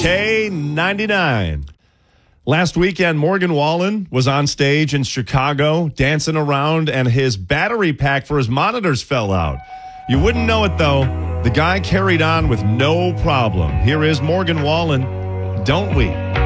K99. Last weekend, Morgan Wallen was on stage in Chicago dancing around, and his battery pack for his monitors fell out. You wouldn't know it, though. The guy carried on with no problem. Here is Morgan Wallen. Don't we?